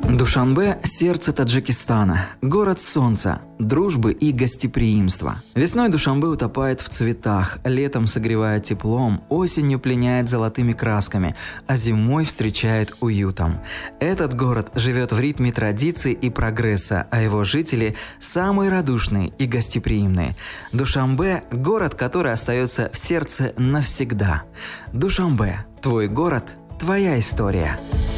Душанбе – сердце Таджикистана, город солнца, дружбы и гостеприимства. Весной Душанбе утопает в цветах, летом согревает теплом, осенью пленяет золотыми красками, а зимой встречает уютом. Этот город живет в ритме традиций и прогресса, а его жители самые радушные и гостеприимные. Душанбе – город, который остается в сердце навсегда. Душанбе – твой город, твоя история.